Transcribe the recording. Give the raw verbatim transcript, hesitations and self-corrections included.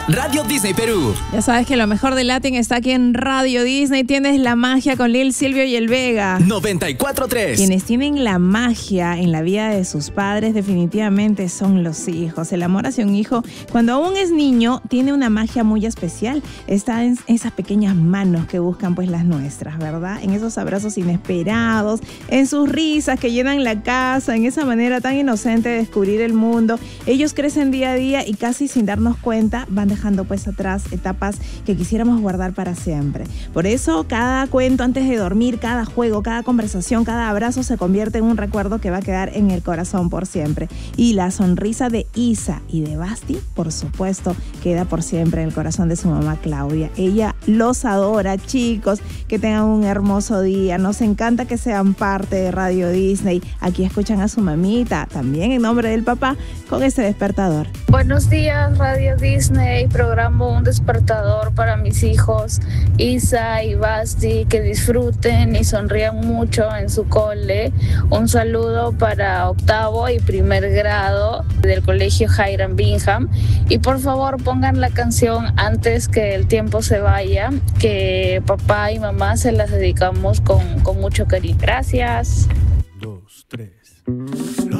Radio Disney Perú. Ya sabes que lo mejor de Latin está aquí en Radio Disney. Tienes la magia con Lil Silvio y el Vega. noventa y cuatro punto tres. Quienes tienen la magia en la vida de sus padres definitivamente son los hijos. El amor hacia un hijo, cuando aún es niño, tiene una magia muy especial. Está en esas pequeñas manos que buscan pues las nuestras, ¿verdad? En esos abrazos inesperados, en sus risas que llenan la casa, en esa manera tan inocente de descubrir el mundo. Ellos crecen día a día y casi sin darnos cuenta van dejando pues atrás etapas que quisiéramos guardar para siempre. Por eso cada cuento antes de dormir, cada juego, cada conversación, cada abrazo se convierte en un recuerdo que va a quedar en el corazón por siempre. Y la sonrisa de Isa y de Basti, por supuesto, queda por siempre en el corazón de su mamá Claudia. Ella los adora, chicos, que tengan un hermoso día. Nos encanta que sean parte de Radio Disney. Aquí escuchan a su mamita, también en nombre del papá, con este despertador. Buenos días, Radio Disney. Programo un despertador para mis hijos Isa y Basti, que disfruten y sonrían mucho en su cole. Un saludo para octavo y primer grado del colegio Hiram Bingham. Y por favor pongan la canción Antes que el tiempo se vaya, que papá y mamá se las dedicamos con, con mucho cariño. Gracias. Dos, tres.